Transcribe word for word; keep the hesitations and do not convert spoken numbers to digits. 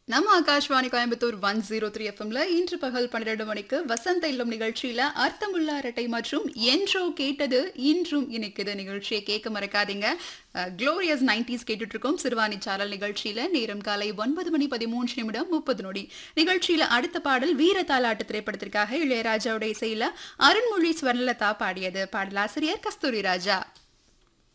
நம்ம Akashvani Coimbatore one zero three எஃப்எம்ல இன்று பகல் பன்னிரண்டு மணிக்கு வசந்த இல்லம் நிகழ்ச்சியில அர்த்தமுள்ள அரட்டை மற்றும் என்றோ கேட்டது இன்றும் இணைக்குது நிகழ்ச்சியை கேட்க மறக்காதீங்க. குளோரியஸ் நைன்டிஸ் கேட்டுட்டு இருக்கோம் சிறுவாணி சாரல் நிகழ்ச்சியில. நேரம் காலை ஒன்பது மணி பதிமூன்று நிமிடம் முப்பது நொடி. நிகழ்ச்சியில அடுத்த பாடல் வீரத்தாலாட்டு திரைப்படத்திற்காக இளையராஜாவுடைய இசையில அருண்மொழி ஸ்வர்ணலதா பாடியது. பாடலாசிரியர் கஸ்தூரி ராஜா.